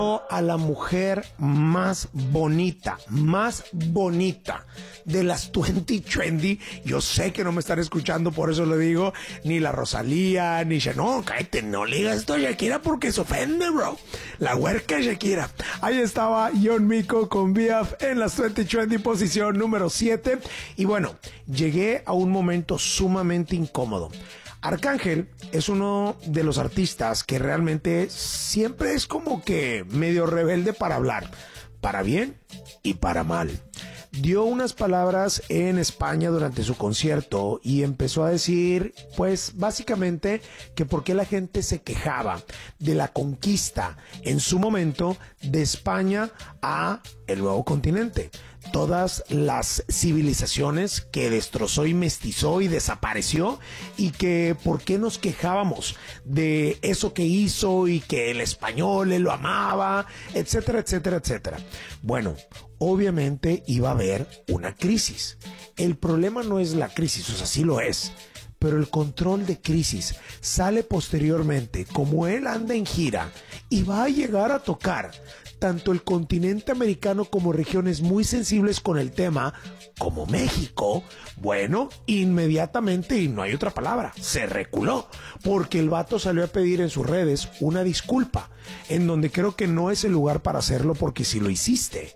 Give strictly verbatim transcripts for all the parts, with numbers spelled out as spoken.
A la mujer más bonita, más bonita de las veinte Trendy. Yo sé que no me están escuchando, por eso lo digo. Ni la Rosalía, ni Shakira. No, cállate, no le digas esto a Shakira porque se ofende, bro. La huerca de Shakira. Ahí estaba John Mico con B F en las veinte Trendy, posición número siete. Y bueno, llegué a un momento sumamente incómodo. Arcángel es uno de los artistas que realmente siempre es como que medio rebelde para hablar, para bien y para mal. Dio unas palabras en España durante su concierto y empezó a decir, pues básicamente, que por qué la gente se quejaba de la conquista en su momento de España a el nuevo continente. Todas las civilizaciones que destrozó y mestizó y desapareció, y que por qué nos quejábamos de eso que hizo y que el español él lo amaba, etcétera, etcétera, etcétera. Bueno, obviamente iba a haber una crisis. El problema no es la crisis, o sea, sí lo es, pero el control de crisis sale posteriormente, como él anda en gira y va a llegar a tocar tanto el continente americano como regiones muy sensibles con el tema, como México. Bueno, inmediatamente, y no hay otra palabra, se reculó, porque el vato salió a pedir en sus redes una disculpa, en donde creo que no es el lugar para hacerlo, porque si lo hiciste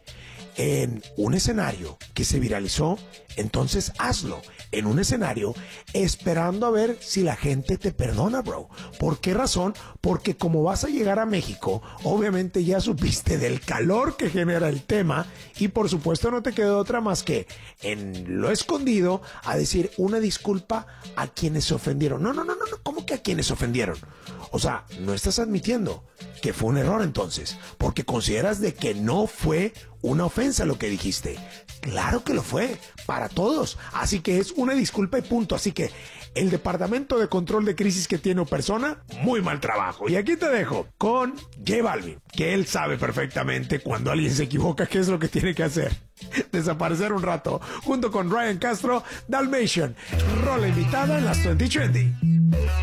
en un escenario que se viralizó, entonces hazlo en un escenario esperando a ver si la gente te perdona, bro. ¿Por qué razón? Porque como vas a llegar a México, obviamente ya supiste del calor que genera el tema, y por supuesto no te quedó otra más que en lo escondido a decir una disculpa a quienes se ofendieron. No, no, no, no, no. ¿Cómo que a quienes se ofendieron? O sea, no estás admitiendo que fue un error entonces, porque consideras de que no fue una ofensa lo que dijiste. Claro que lo fue, para todos. Así que es una disculpa y punto. Así que el departamento de control de crisis que tiene persona, muy mal trabajo. Y aquí te dejo con J Balvin, que él sabe perfectamente cuando alguien se equivoca qué es lo que tiene que hacer. Desaparecer un rato, junto con Ryan Castro, Dalmatian, rola invitada en las veinte Trendy.